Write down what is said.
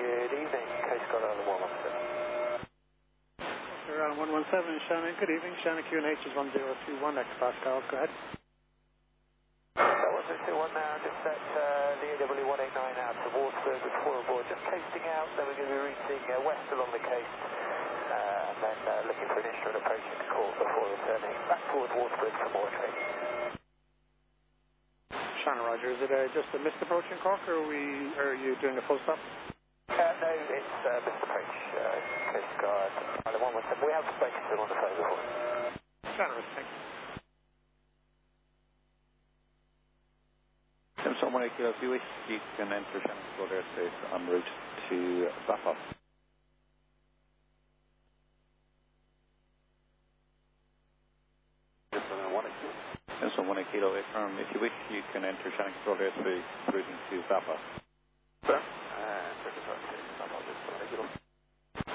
Good evening, Coast Guard Island 117. Around 117, Shannon. Good evening. Shannon QNH is 1021 X Pascal. Go ahead. 1021 now, just set the AW189 out to Waterford with 4 aboard, just coasting out, then we're going to be routing west along the coast, and then looking for an instrument approaching to Cork before returning back towards Waterford for more training. Shannon, Roger. Is it just a missed approach in Cork, or are you doing a full stop? No, it's missed approach, Coast Guard Island 117. We have spoken to them on the phone before. Shannon, thanks. Simpson 180, if you wish, you can enter Shannon Control airspace en route to Zappa. Simpson 180, affirm. If you wish, you can enter Shannon Control airspace routing to Zappa. Sir?